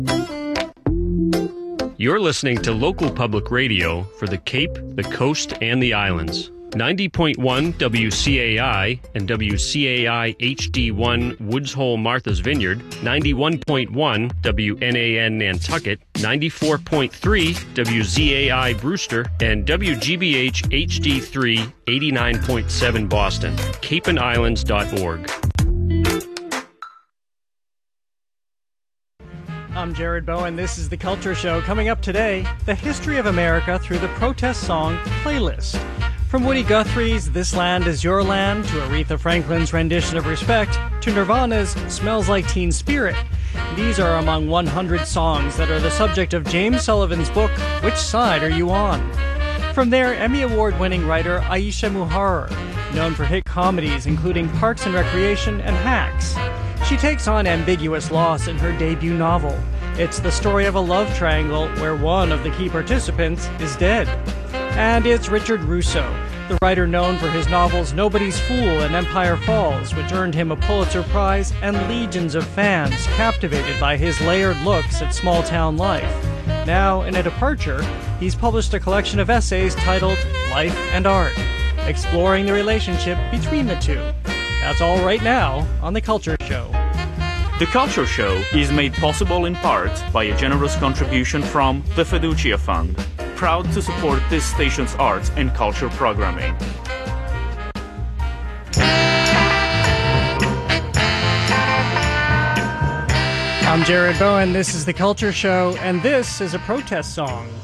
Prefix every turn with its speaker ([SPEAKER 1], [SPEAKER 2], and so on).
[SPEAKER 1] You're listening to local public radio for the Cape, the Coast, and the Islands. 90.1 WCAI and WCAI HD1 Woods Hole Martha's Vineyard, 91.1 WNAN Nantucket, 94.3 WZAI Brewster, and WGBH HD3 89.7 Boston. CapeandIslands.org.
[SPEAKER 2] I'm Jared Bowen. This is The Culture Show. Coming up today, the history of America through the protest song Playlist. From Woody Guthrie's This Land Is Your Land to Aretha Franklin's rendition of Respect to Nirvana's Smells Like Teen Spirit. These are among 100 songs that are the subject of James Sullivan's book, Which Side Are You On? From there, Emmy Award-winning writer Aisha Muharrar, known for hit comedies including Parks and Recreation and Hacks. She takes on ambiguous loss in her debut novel. It's the story of a love triangle where one of the key participants is dead. And it's Richard Russo, the writer known for his novels Nobody's Fool and Empire Falls, which earned him a Pulitzer Prize and legions of fans captivated by his layered looks at small-town life. Now, in a departure, he's published a collection of essays titled Life and Art, exploring the relationship between the two. That's all right now on The Culture Show.
[SPEAKER 3] The Culture Show is made possible in part by a generous contribution from the Fiducia Fund, proud to support this station's arts and culture programming.
[SPEAKER 2] I'm Jared Bowen, this is The Culture Show, and this is a protest song.